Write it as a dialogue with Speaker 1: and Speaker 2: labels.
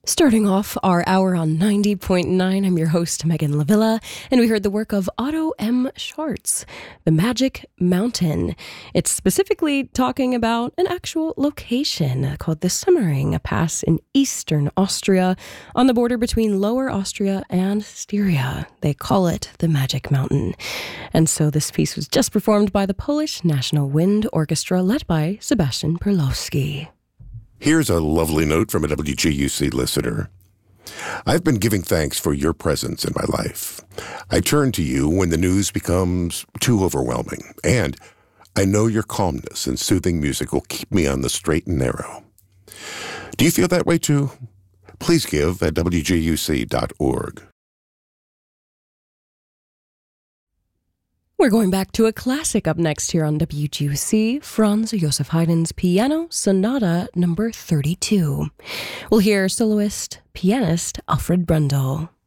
Speaker 1: Starting off our hour on 90.9, I'm your host, Megan LaVilla, and we heard the work of Otto M. Schartz, The Magic Mountain. It's specifically talking about an actual location called the Semmering, a pass in eastern Austria on the border between Lower Austria and Styria. They call it the Magic Mountain. And so this piece was just performed by the Polish National Wind Orchestra, led by Sebastian Perlowski.
Speaker 2: Here's a lovely note from a WGUC listener. I've been giving thanks for your presence in my life. I turn to you when the news becomes too overwhelming, and I know your calmness and soothing music will keep me on the straight and narrow. Do you feel that way too? Please give at WGUC.org.
Speaker 1: We're going back to a classic up next here on WGUC, Franz Joseph Haydn's Piano Sonata No. 32. We'll hear soloist, pianist Alfred Brendel.